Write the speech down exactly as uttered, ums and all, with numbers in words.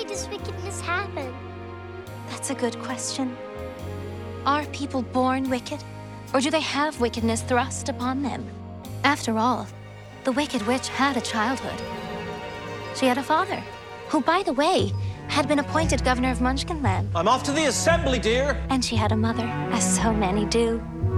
Why does wickedness happen? That's a good question. Are people born wicked, or do they have wickedness thrust upon them? After all, the Wicked Witch had a childhood. She had a father, who, by the way, had been appointed governor of Munchkinland. I'm off to the assembly, dear. And she had a mother, as so many do.